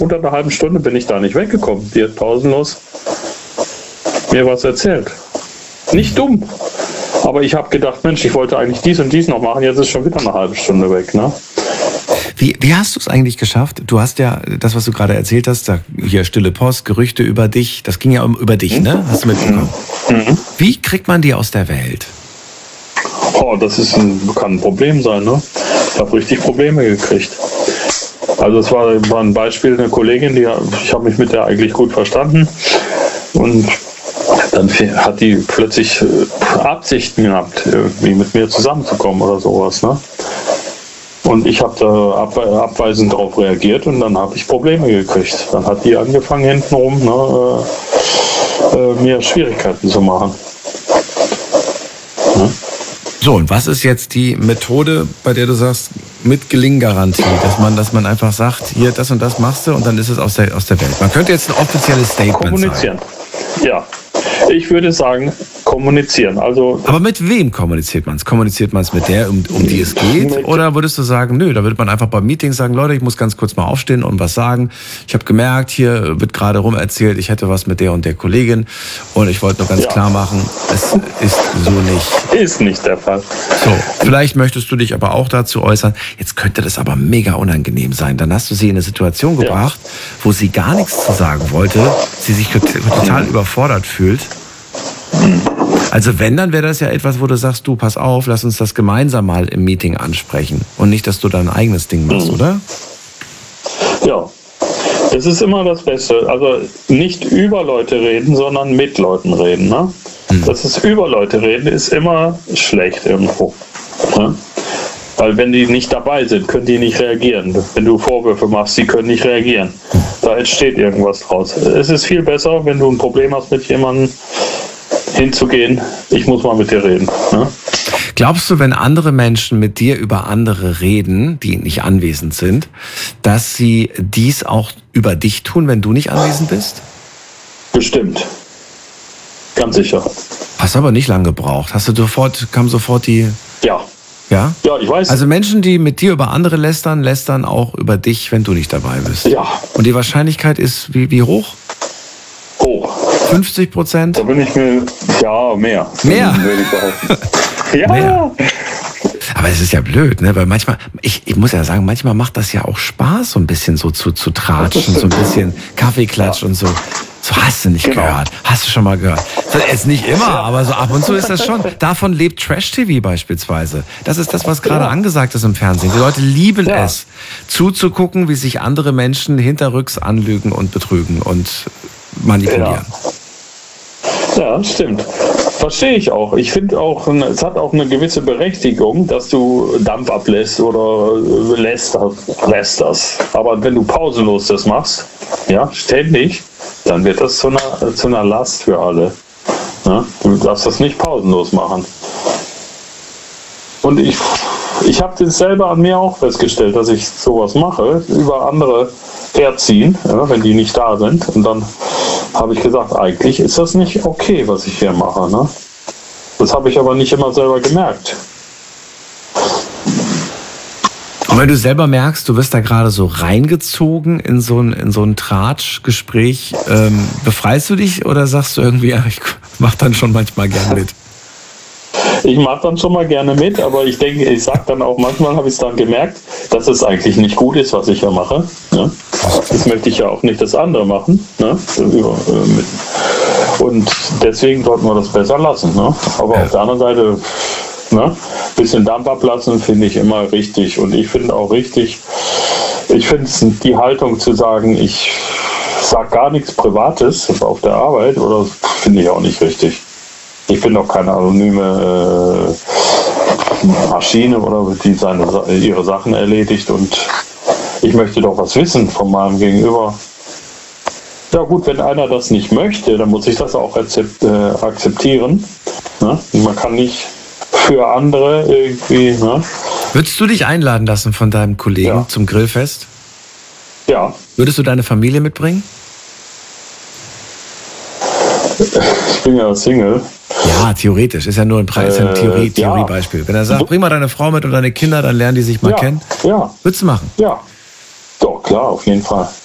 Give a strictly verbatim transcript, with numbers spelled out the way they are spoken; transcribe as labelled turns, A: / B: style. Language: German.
A: unter einer halben Stunde bin ich da nicht weggekommen. Die hat pausenlos mir was erzählt. Nicht dumm. Aber ich habe gedacht, Mensch, ich wollte eigentlich dies und dies noch machen, jetzt ist schon wieder eine halbe Stunde weg, ne?
B: Wie, wie hast du es eigentlich geschafft? Du hast ja das, was du gerade erzählt hast, da, hier stille Post, Gerüchte über dich, das ging ja um, über dich, ne? Hast du mitbekommen? Mhm. Wie kriegt man die aus der Welt?
A: Oh, das ist ein, kann ein Problem sein, ne? Ich habe richtig Probleme gekriegt. Also es war, war ein Beispiel, eine Kollegin, die, ich habe mich mit der eigentlich gut verstanden und dann hat die plötzlich Absichten gehabt, irgendwie mit mir zusammenzukommen oder sowas, ne? Und ich habe da ab, abweisend darauf reagiert und dann habe ich Probleme gekriegt. Dann hat die angefangen hintenrum, ne, äh, äh, mir Schwierigkeiten zu machen.
B: Ne? So, und was ist jetzt die Methode, bei der du sagst, mit Gelinggarantie, dass man, dass man einfach sagt, hier, das und das machst du und dann ist es aus der, aus der Welt. Man könnte jetzt ein offizielles Statement
A: kommunizieren.
B: sagen.
A: Ja, ich würde sagen, kommunizieren. Also,
B: aber mit wem kommuniziert man es? Kommuniziert man es mit der, um, um die es geht? Oder würdest du sagen, nö, da würde man einfach beim Meeting sagen, Leute, ich muss ganz kurz mal aufstehen und was sagen. Ich habe gemerkt, hier wird gerade rum erzählt, ich hätte was mit der und der Kollegin und ich wollte nur ganz ja. klar machen, es ist so nicht.
A: Ist nicht der Fall.
B: So, vielleicht möchtest du dich aber auch dazu äußern, jetzt könnte das aber mega unangenehm sein. Dann hast du sie in eine Situation gebracht, ja. wo sie gar nichts zu sagen wollte, sie sich total überfordert fühlt. Also wenn, dann wäre das ja etwas, wo du sagst, du, pass auf, lass uns das gemeinsam mal im Meeting ansprechen. Und nicht, dass du da ein eigenes Ding machst, mhm. oder?
A: Ja, es ist immer das Beste. Also nicht über Leute reden, sondern mit Leuten reden. Ne? Mhm. Das ist über Leute reden, ist immer schlecht irgendwo. Ne? Weil wenn die nicht dabei sind, können die nicht reagieren. Wenn du Vorwürfe machst, die können nicht reagieren. Da entsteht irgendwas draus. Es ist viel besser, wenn du ein Problem hast mit jemandem, hinzugehen, ich muss mal mit dir reden. Ne?
B: Glaubst du, wenn andere Menschen mit dir über andere reden, die nicht anwesend sind, dass sie dies auch über dich tun, wenn du nicht anwesend bist?
A: Bestimmt. Ganz sicher.
B: Hast aber nicht lange gebraucht. Hast du sofort, kam sofort die...
A: Ja.
B: Ja?
A: Ja, ich weiß.
B: Also Menschen, die mit dir über andere lästern, lästern auch über dich, wenn du nicht dabei bist.
A: Ja.
B: Und die Wahrscheinlichkeit ist wie, wie hoch?
A: Hoch.
B: fünfzig Prozent?
A: Da bin ich mir, ja, mehr.
B: Mehr?
A: Würde ich behaupten. Ja.
B: Mehr. Aber es ist ja blöd, ne? Weil manchmal, ich, ich muss ja sagen, manchmal macht das ja auch Spaß, so ein bisschen so zu, zu tratschen, so ein bisschen Kaffeeklatsch ja. und so. So hast du nicht genau. gehört. Hast du schon mal gehört. Jetzt nicht immer, ja. aber so ab und zu ist das schon. Davon lebt Trash-T V beispielsweise. Das ist das, was gerade ja. angesagt ist im Fernsehen. Die Leute lieben ja. es, zuzugucken, wie sich andere Menschen hinterrücks anlügen und betrügen und manipulieren.
A: Ja, ja, stimmt. Verstehe ich auch. Ich finde auch, es hat auch eine gewisse Berechtigung, dass du Dampf ablässt oder lässt, lässt das. Aber wenn du pausenlos das machst, ja, ständig, dann wird das zu einer, zu einer Last für alle. Ja, du darfst das nicht pausenlos machen. Und ich, ich habe das selber an mir auch festgestellt, dass ich sowas mache, über andere herziehen, ja, wenn die nicht da sind. Und dann habe ich gesagt, eigentlich ist das nicht okay, was ich hier mache. Ne? Das habe ich aber nicht immer selber gemerkt.
B: Und wenn du selber merkst, du wirst da gerade so reingezogen in so ein, in so ein Tratschgespräch, ähm, befreist du dich oder sagst du irgendwie, ja, ich mach dann schon manchmal gern mit?
A: Ich mache dann schon mal gerne mit, aber ich denke, ich sage dann auch, manchmal habe ich es dann gemerkt, dass es eigentlich nicht gut ist, was ich hier mache. Ne? Das möchte ich ja auch nicht das andere machen. Ne? Und deswegen sollten wir das besser lassen. Ne? Aber ja. auf der anderen Seite, ne? Bisschen Dampf ablassen finde ich immer richtig. Und ich finde auch richtig, ich finde die Haltung zu sagen, ich sage gar nichts Privates auf der Arbeit, oder finde ich auch nicht richtig. Ich bin doch keine anonyme äh, Maschine, oder die seine, ihre Sachen erledigt, und ich möchte doch was wissen von meinem Gegenüber. Ja gut, wenn einer das nicht möchte, dann muss ich das auch akzept, äh, akzeptieren. Ne? Man kann nicht für andere irgendwie... Ne?
B: Würdest du dich einladen lassen von deinem Kollegen ja. zum Grillfest?
A: Ja.
B: Würdest du deine Familie mitbringen?
A: Ich bin ja Single.
B: Ja, theoretisch. Ist ja nur ein, Preis, äh, ein Theorie, Theoriebeispiel. Ja. Wenn er sagt, bring mal deine Frau mit und deine Kinder, dann lernen die sich mal
A: ja.
B: kennen.
A: Ja.
B: Würdest du machen?
A: Ja. Doch, klar, auf jeden Fall.